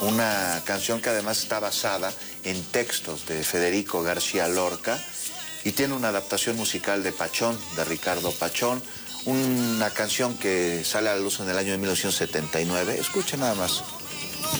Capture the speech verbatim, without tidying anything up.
una canción que además está basada en textos de Federico García Lorca y tiene una adaptación musical de Pachón, de Ricardo Pachón, una canción que sale a la luz en el año de mil novecientos setenta y nueve. Escuchen nada más.